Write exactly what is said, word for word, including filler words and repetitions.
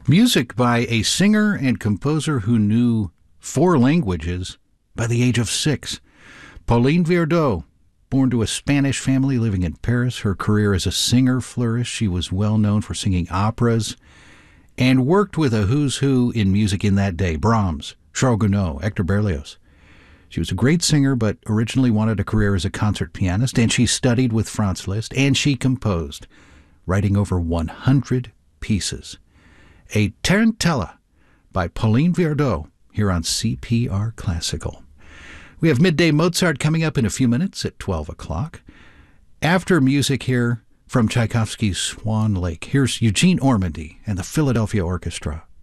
Music by a singer and composer who knew four languages by the age of six. Pauline Viardot, born to a Spanish family living in Paris, her career as a singer flourished. She was well known for singing operas and worked with a who's who in music in that day: Brahms, Charles Gounod, Hector Berlioz. She was a great singer, but originally wanted a career as a concert pianist, and she studied with Franz Liszt, and she composed, writing over one hundred pieces. A Tarantella by Pauline Viardot here on C P R Classical. We have Midday Mozart coming up in a few minutes at twelve o'clock. After music here from Tchaikovsky's Swan Lake, here's Eugene Ormandy and the Philadelphia Orchestra.